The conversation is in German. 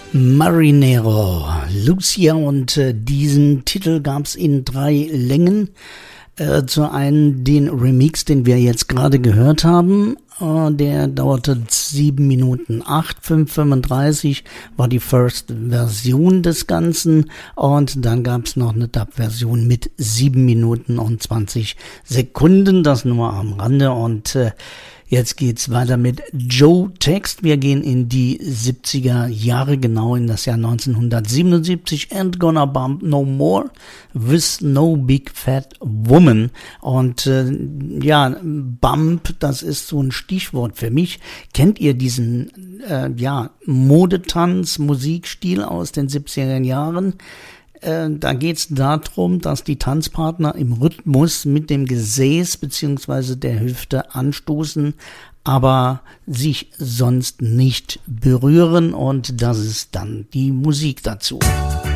Marinero, Lucia, und diesen Titel gab's in 3 Längen. Zu einen den Remix, den wir jetzt gerade gehört haben, der dauerte 7 Minuten 8, 5:35 war die First Version des Ganzen, und dann gab's noch eine Dub-Version mit 7 Minuten und 20 Sekunden, das nur am Rande. Und jetzt geht's weiter mit Joe Text. Wir gehen in die 70er Jahre, genau in das Jahr 1977. Ain't Gonna Bump No More with No Big Fat Woman. Und Bump, das ist so ein Stichwort für mich. Kennt ihr diesen Modetanz, Musikstil aus den 70er Jahren? Da geht's darum, dass die Tanzpartner im Rhythmus mit dem Gesäß bzw. der Hüfte anstoßen, aber sich sonst nicht berühren, und das ist dann die Musik dazu.